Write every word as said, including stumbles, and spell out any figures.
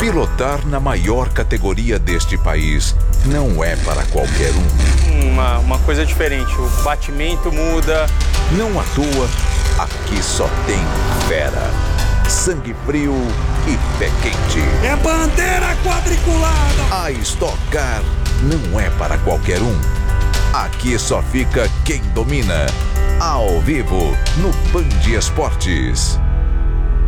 Pilotar na maior categoria deste país não é para qualquer um. Uma, uma coisa diferente, o batimento muda. Não à toa, aqui só tem fera, sangue frio e pé quente. É bandeira quadriculada! A Stock Car não é para qualquer um. Aqui só fica quem domina. Ao vivo no Band Esportes.